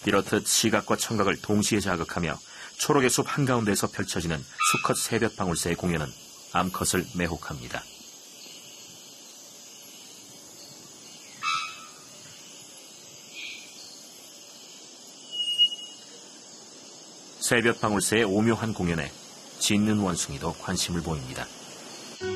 이렇듯 시각과 청각을 동시에 자극하며 초록의 숲 한가운데에서 펼쳐지는 수컷 새벽방울새의 공연은 암컷을 매혹합니다. 새벽방울새의 오묘한 공연에 짖는 원숭이도 관심을 보입니다.